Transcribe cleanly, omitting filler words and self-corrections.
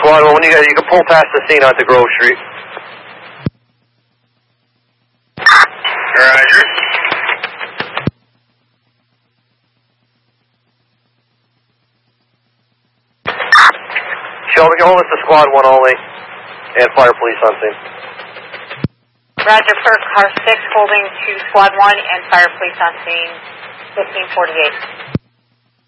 Squad 1, when you can pull past the scene onto Grove Street. Roger. Shelby, hold us to Squad 1 only, and fire police on scene. Roger, per car 6 holding to Squad 1 and fire police on scene 1548.